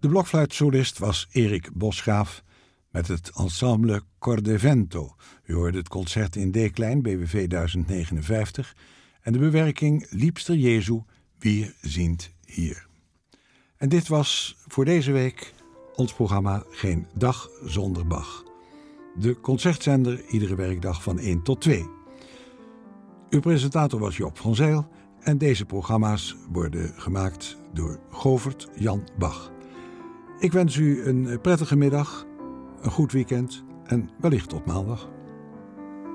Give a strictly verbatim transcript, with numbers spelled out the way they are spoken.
De blokfluitsolist was Erik Bosgraaf met het ensemble Cordevento. U hoorde het concert in D-klein, B W V duizend negenenvijftig, en de bewerking Liebster Jesu, Wir sind hier. En dit was voor deze week ons programma Geen Dag Zonder Bach. De concertzender iedere werkdag van één tot twee. Uw presentator was Job van Zijl en deze programma's worden gemaakt door Govert Jan Bach. Ik wens u een prettige middag, een goed weekend en wellicht tot maandag.